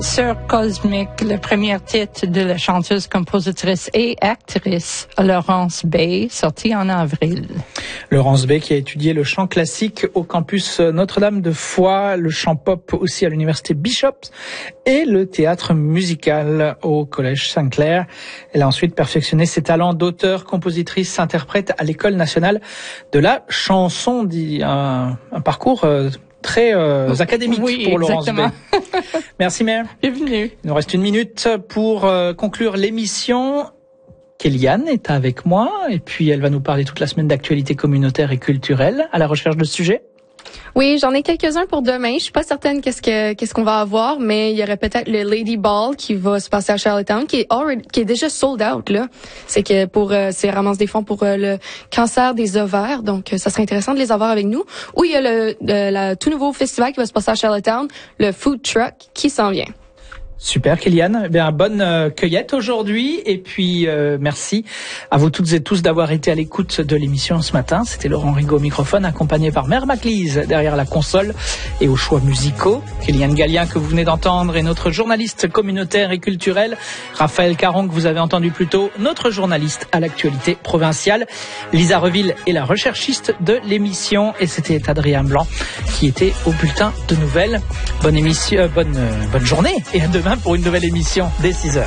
Sœur Cosmique, le premier titre de la chanteuse, compositrice et actrice Laurence Bay, sorti en avril. Laurence Bay qui a étudié le chant classique au campus Notre-Dame de Foix, le chant pop aussi à l'université Bishop et le théâtre musical au collège Sainte-Claire. Elle a ensuite perfectionné ses talents d'auteur, compositrice, interprète à l'École nationale de la chanson, un parcours très académique pour Laurence Bay. Merci Mère. Bienvenue. Il nous reste 1 minute pour conclure l'émission. Kéliane est avec moi et puis elle va nous parler toute la semaine d'actualité communautaire et culturelle à la recherche de sujets. Oui, j'en ai quelques-uns pour demain. Je suis pas certaine qu'est-ce qu'on va avoir, mais il y aurait peut-être le Lady Ball qui va se passer à Charlottetown, qui est déjà sold out là. C'est que c'est ramasse des fonds pour le cancer des ovaires, donc ça serait intéressant de les avoir avec nous. Ou il y a le tout nouveau festival qui va se passer à Charlottetown, le Food Truck qui s'en vient. Super Kéliane, bien bonne cueillette aujourd'hui et puis merci à vous toutes et tous d'avoir été à l'écoute de l'émission ce matin. C'était Laurent Rigaud au microphone accompagné par Mère Maclise derrière la console et aux choix musicaux. Kéliane Gallien que vous venez d'entendre est notre journaliste communautaire et culturel. Raphaël Caron que vous avez entendu plus tôt, notre journaliste à l'actualité provinciale. Lisa Reville est la recherchiste de l'émission et c'était Adrien Blanc qui était au bulletin de nouvelles. Bonne émission, bonne journée et à demain pour une nouvelle émission dès 6h.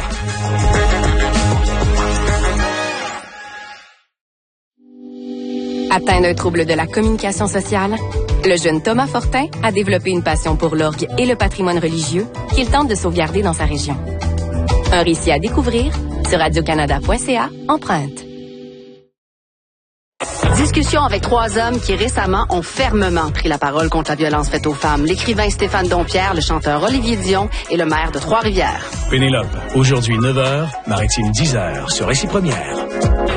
Atteint d'un trouble de la communication sociale, le jeune Thomas Fortin a développé une passion pour l'orgue et le patrimoine religieux qu'il tente de sauvegarder dans sa région. Un récit à découvrir sur radiocanada.ca empreinte. Discussion avec 3 hommes qui récemment ont fermement pris la parole contre la violence faite aux femmes. L'écrivain Stéphane Dompierre, le chanteur Olivier Dion et le maire de Trois-Rivières. Pénélope, aujourd'hui 9h, Maritime 10h sur Récit Première.